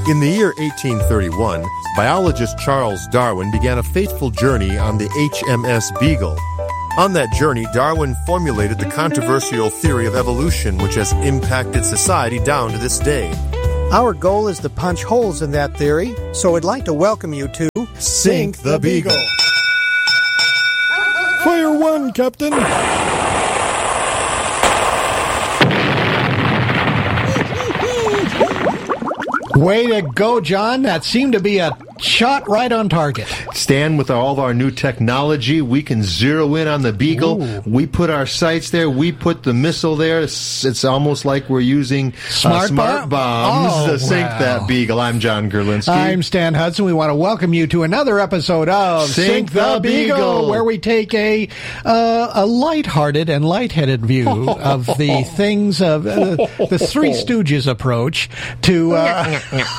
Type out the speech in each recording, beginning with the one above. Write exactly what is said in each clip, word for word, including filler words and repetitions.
In the year eighteen thirty-one, biologist Charles Darwin began a fateful journey on the H M S Beagle. On that journey, Darwin formulated the controversial theory of evolution, which has impacted society down to this day. Our goal is to punch holes in that theory, so I'd like to welcome you to Sink the Beagle. Fire one, Captain. Way to go, John. That seemed to be a shot right on target. Stan, with all of our new technology, we can zero in on the Beagle. Ooh. We put our sights there. We put the missile there. It's, it's almost like we're using smart, uh, smart bombs oh, to sink wow. that Beagle. I'm John Gerlinsky. I'm Stan Hudson. We want to welcome you to another episode of Sink, Sink the, the Beagle, Beagle, where we take a uh, a lighthearted and lightheaded view of the things of uh, the Three Stooges approach to uh,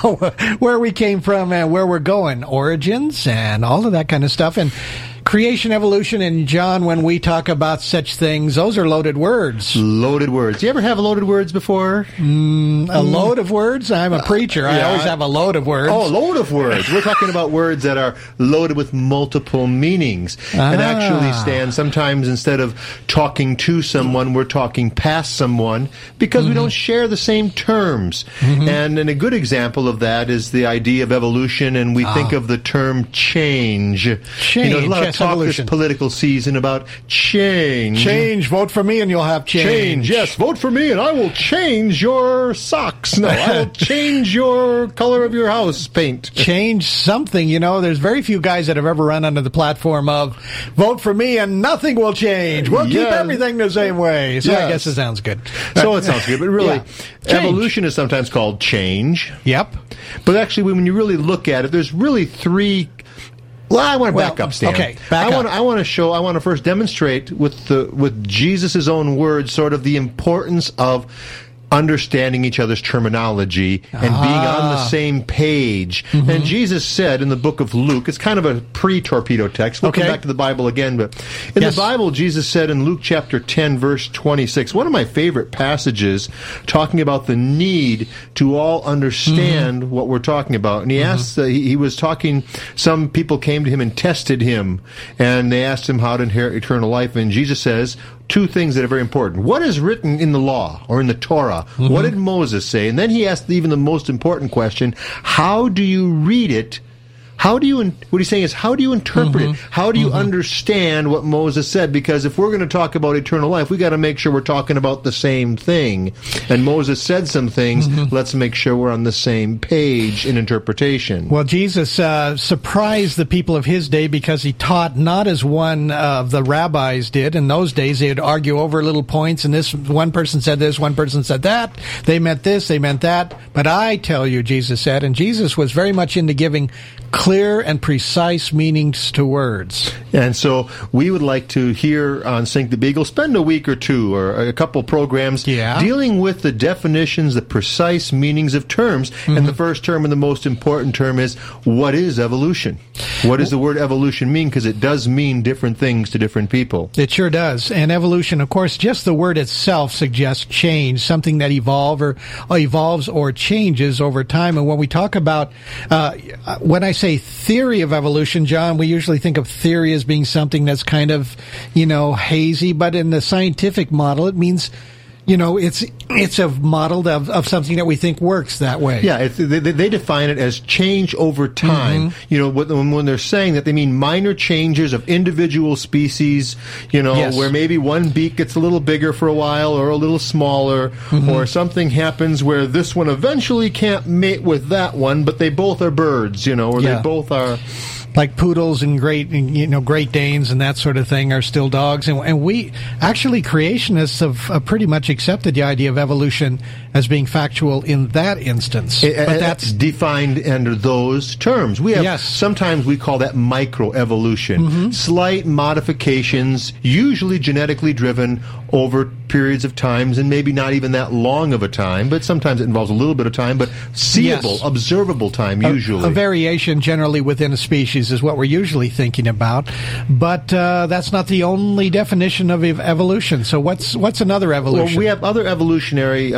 where we came from and where we're going. Going, origins and all of that kind of stuff, and creation, evolution. And John, when we talk about such things, those are loaded words. Loaded words. You ever have loaded words before? Mm, a mm. load of words? I'm a preacher. I yeah. always have a load of words. Oh, a load of words. We're talking about words that are loaded with multiple meanings. Ah. And actually, Stan, sometimes instead of talking to someone, we're talking past someone because mm-hmm. we don't share the same terms. Mm-hmm. And, and a good example of that is the idea of evolution, and we ah. think of the term change. Change. You know, a lot yes, of talk evolution. This political season about change. Change. Vote for me and you'll have change. Change. Yes, vote for me and I will change your socks. No, I will change your color of your house paint. Change something. You know, there's very few guys that have ever run under the platform of vote for me and nothing will change. We'll yes. keep everything the same way. So yes. I guess it sounds good. So it sounds good, but really, yeah. evolution is sometimes called change. Yep. But actually, when you really look at it, there's really three. Well, I want to well, back up, Stan. Okay, back I up. want to, I want to show. I want to first demonstrate with the with Jesus' own words, sort of the importance of understanding each other's terminology and ah. being on the same page. Mm-hmm. And Jesus said in the book of Luke, it's kind of a pre-torpedo text. We'll okay. come back to the Bible again, but in yes. the Bible, Jesus said in Luke chapter ten, verse twenty-six, one of my favorite passages, talking about the need to all understand mm-hmm. what we're talking about. And he mm-hmm. asked, uh, he, he was talking, some people came to him and tested him, and they asked him how to inherit eternal life. And Jesus says, two things that are very important. What is written in the law or in the Torah? Mm-hmm. What did Moses say? And then he asked even the most important question, how do you read it? How do you, what he's saying is, how do you interpret mm-hmm. it? How do you mm-hmm. understand what Moses said? Because if we're going to talk about eternal life, we got to make sure we're talking about the same thing. And Moses said some things. Mm-hmm. Let's make sure we're on the same page in interpretation. Well, Jesus uh, surprised the people of his day because he taught not as one of the rabbis did. In those days, they would argue over little points, and this one person said this, one person said that. They meant this, they meant that. But I tell you, Jesus said, and Jesus was very much into giving clear and precise meanings to words. And so we would like to here on Sink the Beagle spend a week or two or a couple programs yeah. dealing with the definitions, the precise meanings of terms. Mm-hmm. And the first term and the most important term is, what is evolution? What does the word evolution mean? Because it does mean different things to different people. It sure does. And evolution, of course, just the word itself suggests change, something that evolve or, or evolves or changes over time. And when we talk about, uh, when I say theory of evolution, John, we usually think of theory as being something that's kind of, you know, hazy. But in the scientific model, it means, you know, it's it's a model of, of something that we think works that way. Yeah, it's, they, they define it as change over time. Mm-hmm. You know, when, when they're saying that, they mean minor changes of individual species, you know, yes. where maybe one beak gets a little bigger for a while or a little smaller, mm-hmm. or something happens where this one eventually can't mate with that one, but they both are birds, you know, or yeah. they both are... Like poodles and great, you know, Great Danes and that sort of thing are still dogs. And, and we, actually, creationists have, have pretty much accepted the idea of evolution as being factual in that instance. It, but that's defined under those terms. We have, yes. sometimes we call that microevolution. Mm-hmm. Slight modifications, usually genetically driven over periods of times, and maybe not even that long of a time, but sometimes it involves a little bit of time, but seeable, yes. observable time, usually. A, a variation generally within a species is what we're usually thinking about, but uh, that's not the only definition of ev- evolution. So what's what's another evolution? Well, we have other evolutionary, uh, some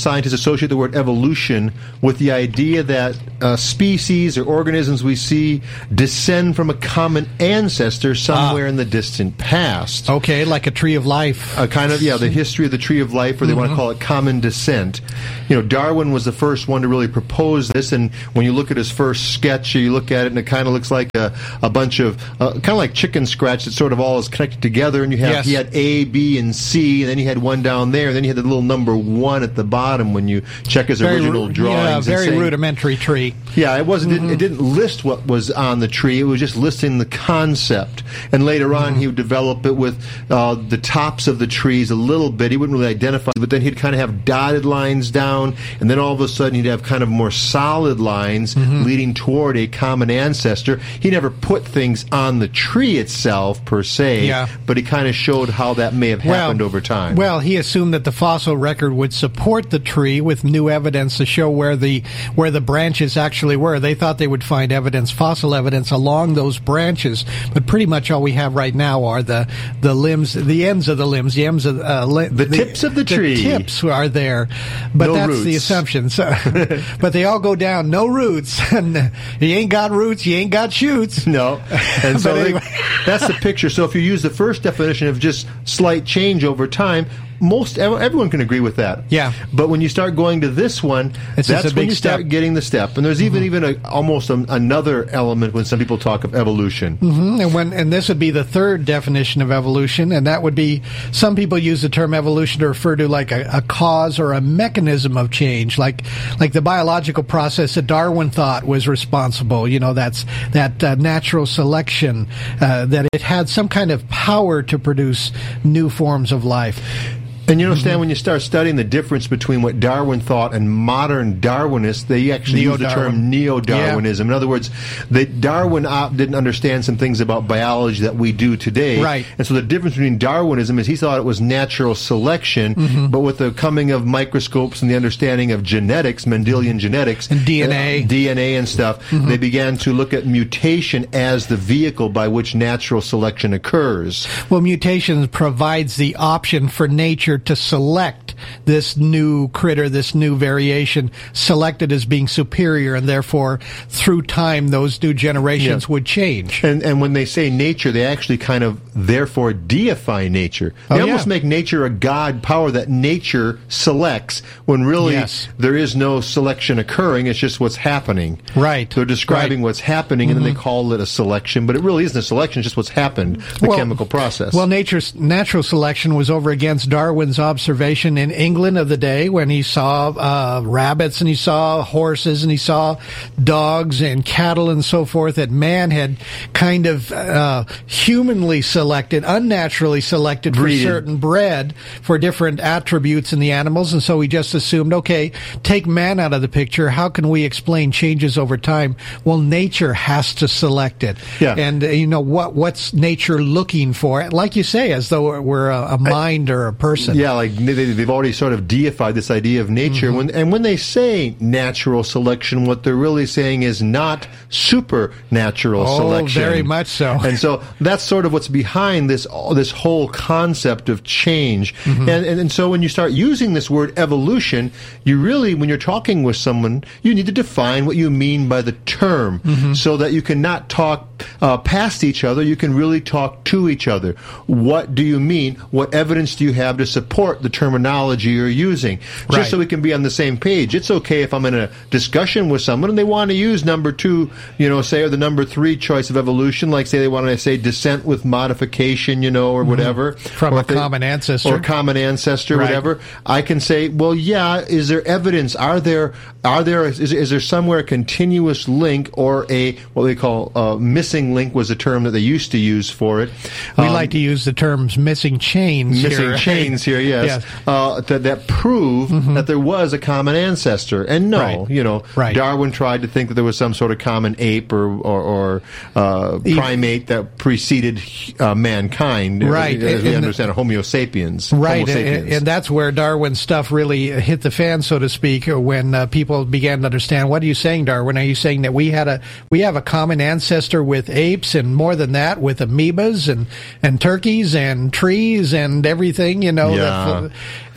scientists associate the word evolution with the idea that uh, species or organisms we see descend from a common ancestor somewhere ah. in the distant past. Okay, like a tree of life. A kind of, yeah, the history of the tree of life, or they mm-hmm. want to call it common descent. You know, Darwin was the first one to really propose this, and when you look at his first sketch, you look at it, and it kind of looks like a, a bunch of, uh, kind of like chicken scratch that sort of all is connected together, and you have, yes. he had A, B, and C, and then he had one down there, and then he had the little number one at the bottom when you check his very, original drawings. Yeah, very saying, rudimentary tree. Yeah, it wasn't. Mm-hmm. It, it didn't list what was on the tree. It was just listing the concept. And later on, mm-hmm. he would develop it with uh, the tops of the trees a little bit. He wouldn't really identify, but then he'd kind of have dotted lines down, and then all of a sudden he'd have kind of more solid lines mm-hmm. leading toward a common ancestor. He never put things on the tree itself per se, yeah. but he kind of showed how that may have happened well, over time. Well, he assumed that the fossil record would support the tree with new evidence to show where the where the branches actually were. They thought they would find evidence, fossil evidence, along those branches, but pretty much all we have right now are the the limbs, the ends of the limbs, the ends of uh, li- the, the tips of the tree. The tips are there, but no that's roots. the assumption. So, but they all go down, no roots. And you ain't got roots, you ain't got shoots. No, and so anyway. they, that's the picture. So if you use the first definition of just slight change over time, most everyone can agree with that. Yeah. But when you start going to this one, it's that's when you step. start getting the step. And there's even mm-hmm. even a, almost a, another element when some people talk of evolution. Mm-hmm. And when and this would be the third definition of evolution, and that would be, some people use the term evolution to refer to like a, a cause or a mechanism of change, like like the biological process that Darwin thought was responsible. You know, that's that uh, natural selection, uh, that it had some kind of power to produce new forms of life. And you understand, mm-hmm. when you start studying the difference between what Darwin thought and modern Darwinists, they actually use the term neo-Darwinism. Yeah. In other words, that Darwin op- didn't understand some things about biology that we do today. Right. And so the difference between Darwinism is he thought it was natural selection, mm-hmm. but with the coming of microscopes and the understanding of genetics, Mendelian genetics, and D N A, uh, D N A and stuff, mm-hmm. they began to look at mutation as the vehicle by which natural selection occurs. Well, mutation provides the option for nature to select this new critter, this new variation, selected as being superior, and therefore through time those new generations yeah. would change. And and when they say nature, they actually kind of therefore deify nature. They oh, almost yeah. make nature a god power that nature selects, when really yes. there is no selection occurring, it's just what's happening. Right. They're describing right. what's happening, and mm-hmm. then they call it a selection, but it really isn't a selection, it's just what's happened, the well, chemical process. Well, nature's natural selection was over against Darwin's observation in England of the day, when he saw uh, rabbits and he saw horses and he saw dogs and cattle and so forth, that man had kind of uh, humanly selected, unnaturally selected for Breeded. certain bred for different attributes in the animals, and so he just assumed, okay, take man out of the picture, how can we explain changes over time? Well, nature has to select it. Yeah. And, uh, you know, what what's nature looking for? Like you say, as though we're a, a mind I, or a person. Yeah, like they, they've already sort of deified this idea of nature. Mm-hmm. When, and when they say natural selection, what they're really saying is not supernatural oh, selection. Very much so. And so that's sort of what's behind this this whole concept of change. Mm-hmm. And, and and so when you start using this word evolution, you really, when you're talking with someone, you need to define what you mean by the term, mm-hmm. so that you can not talk uh, past each other. You can really talk to each other. What do you mean? What evidence do you have to support the terminology you're using? Just right. so we can be on the same page. It's okay if I'm in a discussion with someone and they want to use number two, you know, say, or the number three choice of evolution, like say they want to say descent with modification, you know, or whatever. From or a they, common ancestor. Or common ancestor, right. whatever. I can say, well, yeah, is there evidence? Are there, are there, is, is there somewhere a continuous link, or a, what they call uh, missing link was a term that they used to use for it. We um, like to use the terms missing chains missing here. chains here, yes. yes. Uh, that, that prove mm-hmm. that there was a common ancestor. And no, right. you know, right. Darwin tried to think that there was some sort of common ape or, or, or uh, primate that preceded uh, mankind. Right. As we and, understand, Homo sapiens. Right. Homo sapiens. And, and that's where Darwin's stuff really hit the fan, so to speak, when uh, people began to understand, what are you saying, Darwin? Are you saying that we had a we have a common ancestor with apes, and more than that, with amoebas and, and turkeys and trees and everything, you know? Yeah. That,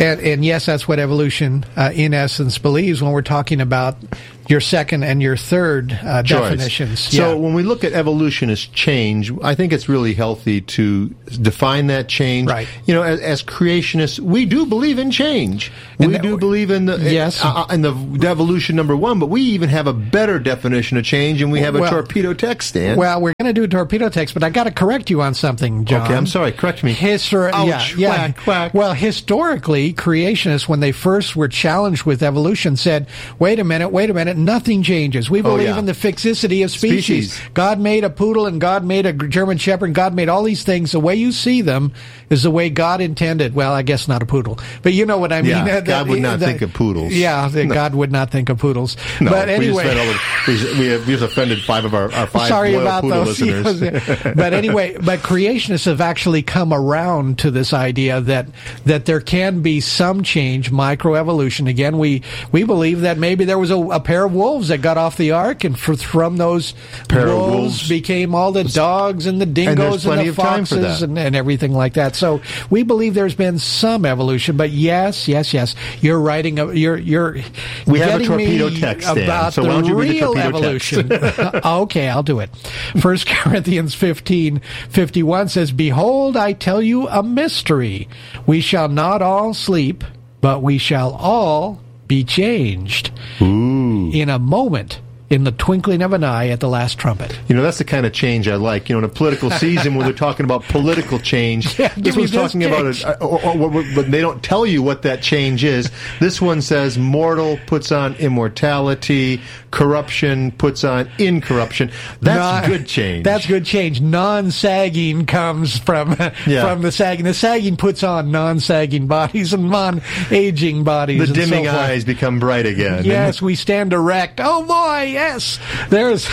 And, and yes, that's what evolution, uh, in essence, believes when we're talking about your second and your third uh, definitions. So yeah. when we look at evolution as change, I think it's really healthy to define that change. Right. You know, as, as creationists, we do believe in change. And we that, do believe in the yes. uh, in the evolution number one, but we even have a better definition of change, and we have a well, torpedo text, Stan. Well, we're going to do a torpedo text, but I got to correct you on something, John. Okay, I'm sorry. Correct me. Histor- Ouch, yeah, yeah. Quack, quack. Well, historically, creationists, when they first were challenged with evolution, said, wait a minute, wait a minute, nothing changes. We believe oh, yeah. in the fixicity of species. species. God made a poodle and God made a German Shepherd and God made all these things. The way you see them is the way God intended. Well, I guess not a poodle, but you know what I mean. Yeah, the, God would not the, think of poodles. Yeah, the, no. God would not think of poodles. No, but we anyway. just, over, we, just, we, have, we just offended five of our, our five Sorry loyal about poodle those. listeners. But anyway, but creationists have actually come around to this idea that that there can be some change, microevolution. Again, we we believe that maybe there was a, a pair of wolves that got off the ark, and for, from those pair wolves, of wolves became all the dogs and the dingoes and, and the of time for foxes that. and, and everything like that. So we believe there's been some evolution. But yes, yes, yes, you're writing. A, you're you're we have a getting torpedo me text, Dan, about so the why don't you read the real torpedo evolution. text? Okay, I'll do it. First Corinthians fifteen fifty-one says, "Behold, I tell you a mystery. We shall not all sleep, but we shall all be changed Ooh. in a moment, in the twinkling of an eye, at the last trumpet." You know, that's the kind of change I like. You know, in a political season when they're talking about political change, Yeah, this give me one's this talking change. about it, or, or, or, but they don't tell you what that change is. This one says, mortal puts on immortality, corruption puts on incorruption. That's Non- good change. That's good change. Non-sagging comes from Yeah. from the sagging. The sagging puts on non-sagging bodies and non-aging bodies. The and dimming so forth. eyes become bright again. Yes, we stand erect. Oh boy, yes. There's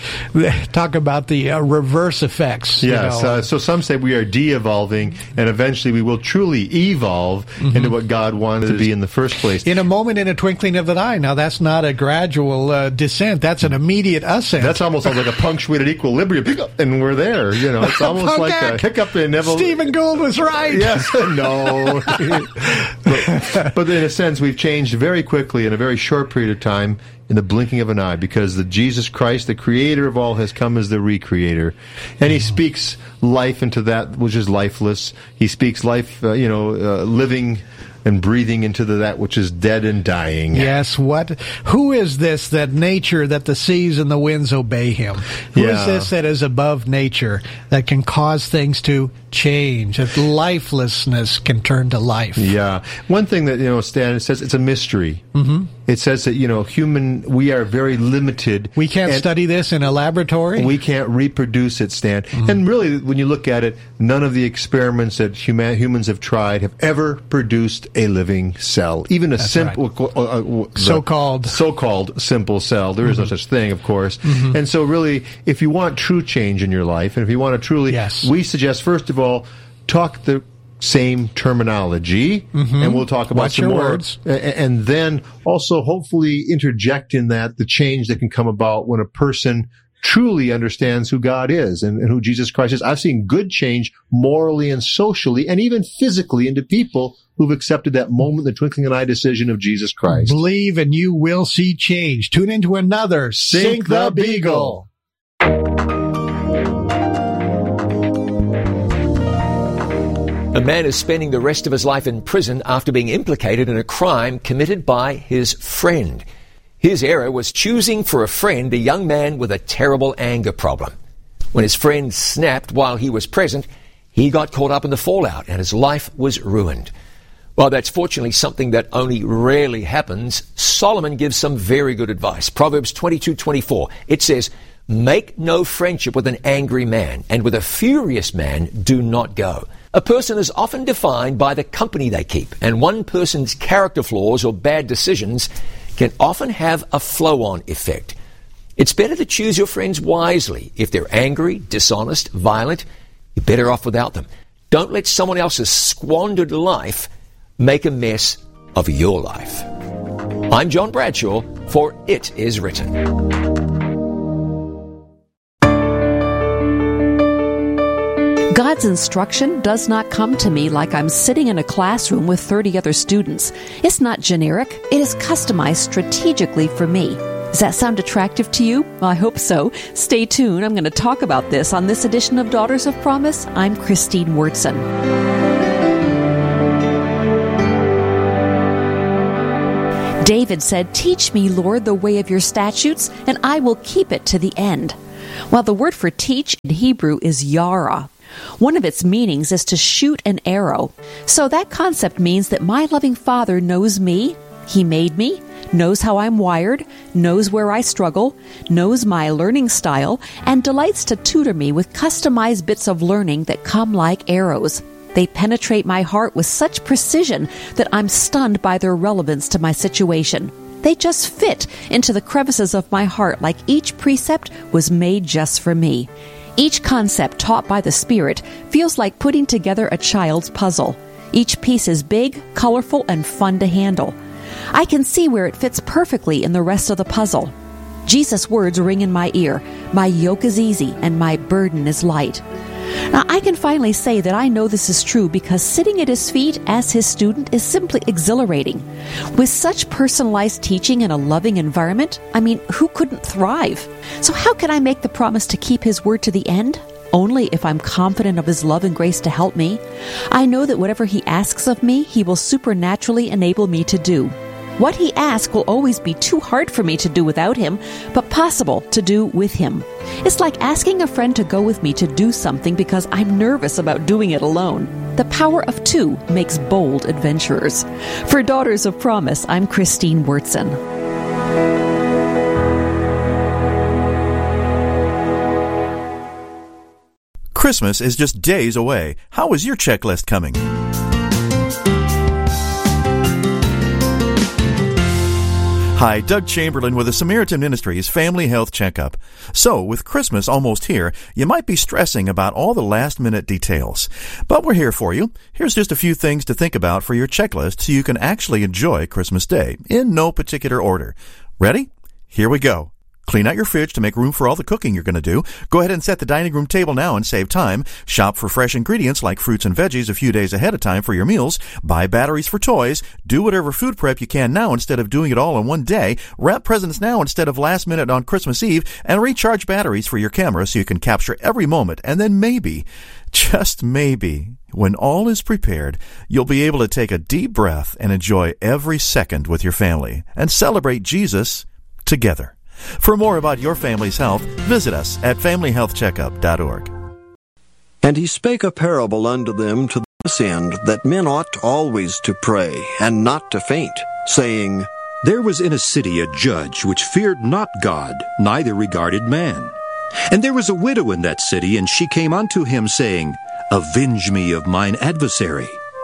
talk about the uh, reverse effects. Yes, You know. uh, so some say we are de-evolving, and eventually we will truly evolve Mm-hmm. into what God wanted to be in the first place. In a moment, in a twinkling of an eye. Now, that's not a gradual uh, descent. That's an immediate ascent. That's almost like a punctuated equilibrium, and we're there. You know, it's almost like a hiccup in evolution. Stephen Gould was right. Yes, no. but, but in a sense, we've changed very quickly in a very short period of time, in the blinking of an eye, because the Jesus Christ, the creator of all, has come as the recreator. And he speaks life into that which is lifeless. He speaks life, uh, you know, uh, living and breathing into the, that which is dead and dying. Yes, what? Who is this that nature, that the seas and the winds obey him? Who Yeah. is this that is above nature, that can cause things to change, that lifelessness can turn to life? Yeah. One thing that, you know, Stan, it says it's a mystery. Mm-hmm. It says that, you know, human, we are very limited. We can't study this in a laboratory? We can't reproduce it, Stan. Mm-hmm. And really, when you look at it, none of the experiments that human, humans have tried have ever produced a living cell. Even a That's simple, right. uh, uh, the So-called. so-called simple cell. There is Mm-hmm. no such thing, of course. Mm-hmm. And so really, if you want true change in your life, and if you want to truly, Yes. we suggest, first of all, talk the same terminology, Mm-hmm. and we'll talk about Watch some your more. words. A- And then also hopefully interject in that the change that can come about when a person truly understands who God is and, and who Jesus Christ is. I've seen good change morally and socially and even physically into people who've accepted that moment, the twinkling of an eye decision of Jesus Christ. Believe and you will see change. Tune into another Sink the Beagle. A man is spending the rest of his life in prison after being implicated in a crime committed by his friend. His error was choosing for a friend a young man with a terrible anger problem. When his friend snapped while he was present, he got caught up in the fallout and his life was ruined. While that's fortunately something that only rarely happens, Solomon gives some very good advice. Proverbs twenty-two twenty-four. It says, "Make no friendship with an angry man, and with a furious man do not go." A person is often defined by the company they keep, and one person's character flaws or bad decisions can often have a flow-on effect. It's better to choose your friends wisely. If they're angry, dishonest, violent, you're better off without them. Don't let someone else's squandered life make a mess of your life. I'm John Bradshaw for It Is Written. God's instruction does not come to me like I'm sitting in a classroom with thirty other students. It's not generic. It is customized strategically for me. Does that sound attractive to you? Well, I hope so. Stay tuned. I'm going to talk about this on this edition of Daughters of Promise. I'm Christine Wurtson. David said, "Teach me, Lord, the way of your statutes, and I will keep it to the end." Well, the word for teach in Hebrew is yara. One of its meanings is to shoot an arrow. So that concept means that my loving Father knows me, He made me, knows how I'm wired, knows where I struggle, knows my learning style, and delights to tutor me with customized bits of learning that come like arrows. They penetrate my heart with such precision that I'm stunned by their relevance to my situation. They just fit into the crevices of my heart like each precept was made just for me. Each concept taught by the Spirit feels like putting together a child's puzzle. Each piece is big, colorful, and fun to handle. I can see where it fits perfectly in the rest of the puzzle. Jesus' words ring in my ear, "My yoke is easy and my burden is light." Now, I can finally say that I know this is true because sitting at His feet as His student is simply exhilarating. With such personalized teaching in a loving environment, I mean, who couldn't thrive? So how can I make the promise to keep His word to the end? Only if I'm confident of His love and grace to help me. I know that whatever He asks of me, He will supernaturally enable me to do. What He asks will always be too hard for me to do without Him, but possible to do with Him. It's like asking a friend to go with me to do something because I'm nervous about doing it alone. The power of two makes bold adventurers. For Daughters of Promise, I'm Christine Wurtson. Christmas is just days away. How is your checklist coming? Hi, Doug Chamberlain with the Samaritan Ministries Family Health Checkup. So, with Christmas almost here, you might be stressing about all the last-minute details. But we're here for you. Here's just a few things to think about for your checklist so you can actually enjoy Christmas Day, in no particular order. Ready? Here we go. Clean out your fridge to make room for all the cooking you're going to do. Go ahead and set the dining room table now and save time. Shop for fresh ingredients like fruits and veggies a few days ahead of time for your meals. Buy batteries for toys. Do whatever food prep you can now instead of doing it all in one day. Wrap presents now instead of last minute on Christmas Eve. And recharge batteries for your camera so you can capture every moment. And then maybe, just maybe, when all is prepared, you'll be able to take a deep breath and enjoy every second with your family and celebrate Jesus together. For more about your family's health, visit us at family health checkup dot org. And he spake a parable unto them to this end, that men ought always to pray, and not to faint, saying, There was in a city a judge which feared not God, neither regarded man. And there was a widow in that city, and she came unto him, saying, Avenge me of mine adversary.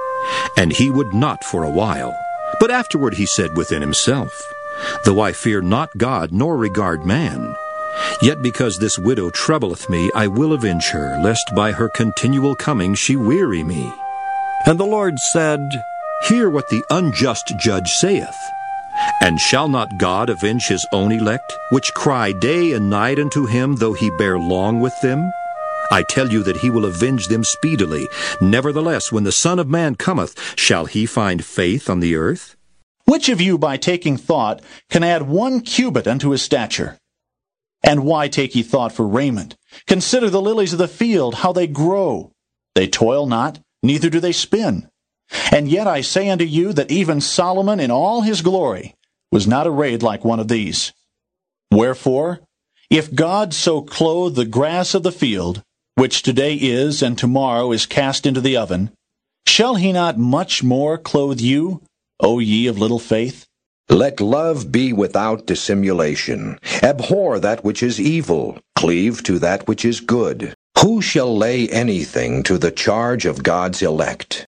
And he would not for a while. But afterward he said within himself, Though I fear not God, nor regard man, yet because this widow troubleth me, I will avenge her, lest by her continual coming she weary me. And the Lord said, Hear what the unjust judge saith. And shall not God avenge his own elect, which cry day and night unto him, though he bear long with them? I tell you that he will avenge them speedily. Nevertheless, when the Son of Man cometh, shall he find faith on the earth? Which of you, by taking thought, can add one cubit unto his stature? And why take ye thought for raiment? Consider the lilies of the field, how they grow. They toil not, neither do they spin. And yet I say unto you that even Solomon in all his glory was not arrayed like one of these. Wherefore, if God so clothe the grass of the field, which today is and tomorrow is cast into the oven, shall he not much more clothe you, O ye of little faith? Let love be without dissimulation. Abhor that which is evil. Cleave to that which is good. Who shall lay anything to the charge of God's elect?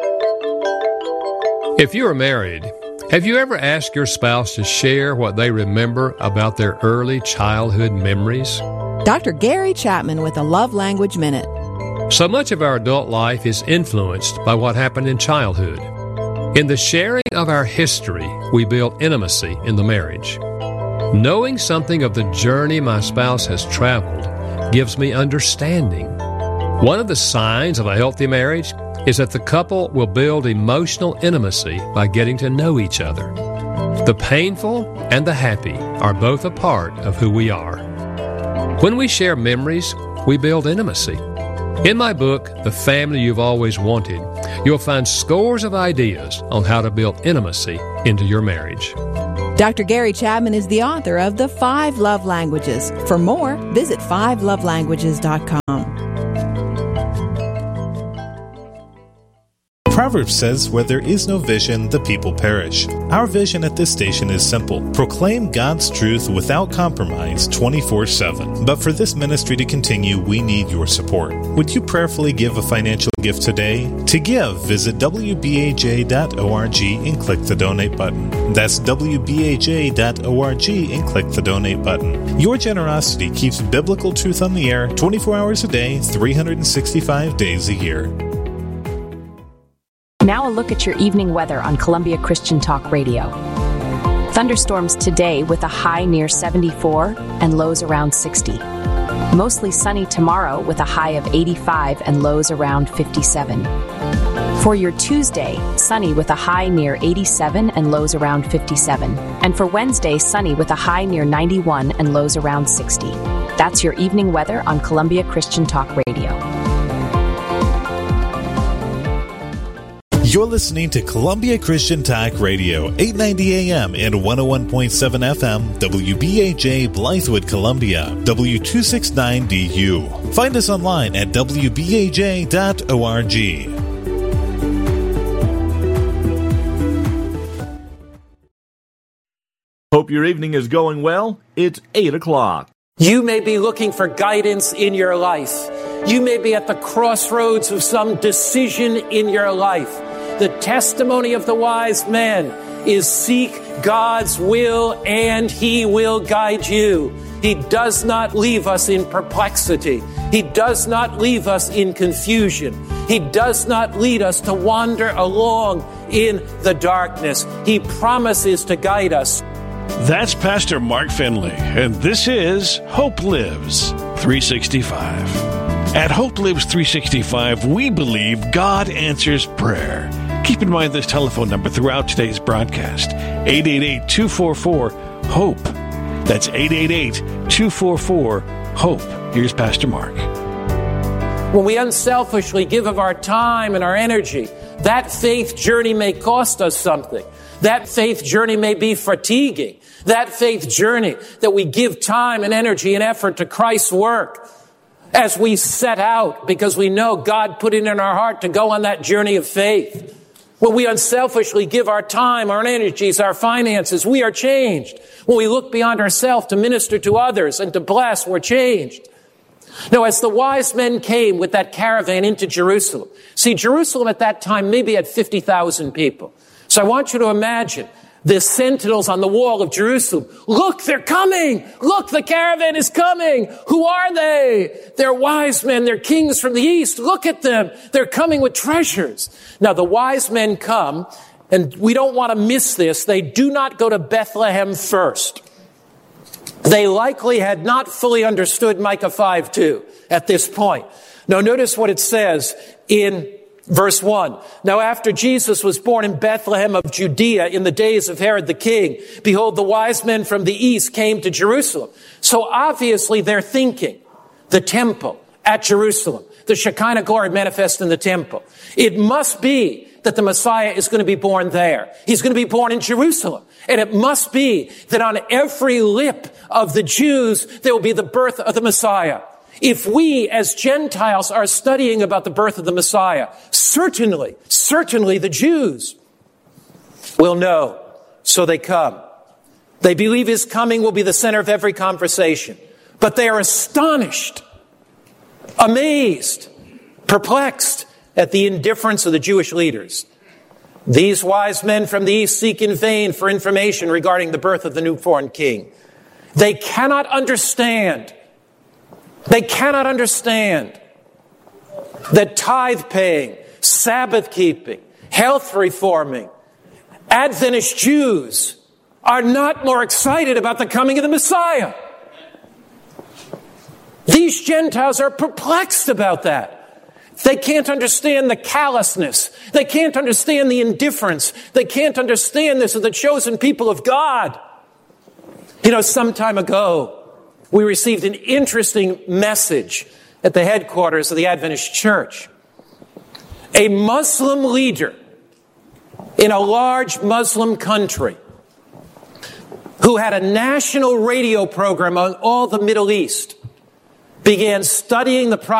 If you are married, have you ever asked your spouse to share what they remember about their early childhood memories? Doctor Gary Chapman with a Love Language Minute. So much of our adult life is influenced by what happened in childhood. In the sharing of our history, we build intimacy in the marriage. Knowing something of the journey my spouse has traveled gives me understanding. One of the signs of a healthy marriage is that the couple will build emotional intimacy by getting to know each other. The painful and the happy are both a part of who we are. When we share memories, we build intimacy. In my book, The Family You've Always Wanted, you'll find scores of ideas on how to build intimacy into your marriage. Doctor Gary Chapman is the author of The Five Love Languages. For more, visit five love languages dot com. Proverbs says, where there is no vision, the people perish. Our vision at this station is simple. Proclaim God's truth without compromise twenty-four seven. But for this ministry to continue, we need your support. Would you prayerfully give a financial gift today? To give, visit w b a j dot org and click the donate button. That's w b a j dot org and click the donate button. Your generosity keeps biblical truth on the air twenty-four hours a day, three hundred sixty-five days a year. Now a look at your evening weather on Columbia Christian Talk Radio. Thunderstorms today with a high near seventy-four and lows around sixty. Mostly sunny tomorrow with a high of eighty-five and lows around fifty-seven. For your Tuesday, sunny with a high near eighty-seven and lows around fifty-seven. And for Wednesday, sunny with a high near ninety-one and lows around sixty. That's your evening weather on Columbia Christian Talk Radio. You're listening to Columbia Christian Talk Radio, eight ninety A M and one oh one point seven F M, W B A J Blythewood, Columbia, W two sixty-nine D U. Find us online at w b a j dot org. Hope your evening is going well. It's eight o'clock. You may be looking for guidance in your life. You may be at the crossroads of some decision in your life. The testimony of the wise men is seek God's will and He will guide you. He does not leave us in perplexity. He does not leave us in confusion. He does not lead us to wander along in the darkness. He promises to guide us. That's Pastor Mark Finley, and this is Hope Lives three sixty-five. At Hope Lives three sixty-five, we believe God answers prayer. Keep in mind this telephone number throughout today's broadcast, eight eight eight, two four four, HOPE. That's eight eight eight, two four four, HOPE. Here's Pastor Mark. When we unselfishly give of our time and our energy, that faith journey may cost us something. That faith journey may be fatiguing. That faith journey that we give time and energy and effort to Christ's work as we set out because we know God put it in our heart to go on that journey of faith. When we unselfishly give our time, our energies, our finances, we are changed. When we look beyond ourselves to minister to others and to bless, we're changed. Now, as the wise men came with that caravan into Jerusalem, see, Jerusalem at that time maybe had fifty thousand people. So I want you to imagine the sentinels on the wall of Jerusalem. Look, they're coming. Look, the caravan is coming. Who are they? They're wise men. They're kings from the east. Look at them. They're coming with treasures. Now, the wise men come, and we don't want to miss this. They do not go to Bethlehem first. They likely had not fully understood Micah five two at this point. Now, notice what it says in Verse one, now after Jesus was born in Bethlehem of Judea in the days of Herod the king, behold, the wise men from the east came to Jerusalem. So obviously they're thinking the temple at Jerusalem, the Shekinah glory manifest in the temple. It must be that the Messiah is going to be born there. He's going to be born in Jerusalem. And it must be that on every lip of the Jews, there will be the birth of the Messiah. If we as Gentiles are studying about the birth of the Messiah, certainly, certainly the Jews will know. So they come. They believe his coming will be the center of every conversation. But they are astonished, amazed, perplexed at the indifference of the Jewish leaders. These wise men from the east seek in vain for information regarding the birth of the newborn king. They cannot understand They cannot understand that tithe paying, Sabbath keeping, health reforming, Adventist Jews are not more excited about the coming of the Messiah. These Gentiles are perplexed about that. They can't understand the callousness. They can't understand the indifference. They can't understand this of the chosen people of God. You know, some time ago, we received an interesting message at the headquarters of the Adventist Church. A Muslim leader in a large Muslim country who had a national radio program on all the Middle East began studying the prophet